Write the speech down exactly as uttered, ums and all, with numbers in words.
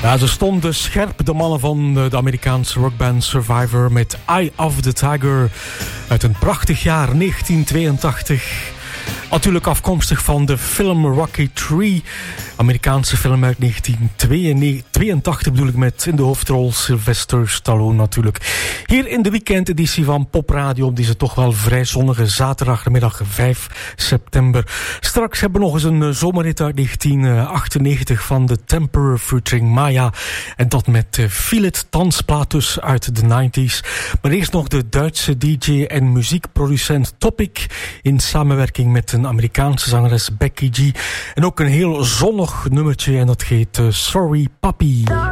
Ja, ze stonden scherp, de mannen van de Amerikaanse rockband Survivor, met Eye of the Tiger uit een prachtig jaar, negentien tweeëntachtig. Natuurlijk afkomstig van de film Rocky drie, Amerikaanse film uit negentien tweeëntachtig bedoel ik, met in de hoofdrol Sylvester Stallone natuurlijk. Hier in de weekendeditie van Pop Radio op deze toch wel vrij zonnige zaterdagmiddag vijf september. Straks hebben we nog eens een zomerhit uit negentien achtennegentig van The Temper featuring Maya. En dat met uh, Feel It, dansplaat dus uit de negentig. Maar eerst nog de Duitse D J en muziekproducent Topic in samenwerking met een Amerikaanse zangeres Becky G. En ook een heel zonnig nummertje en dat heet uh, Sorry Papi.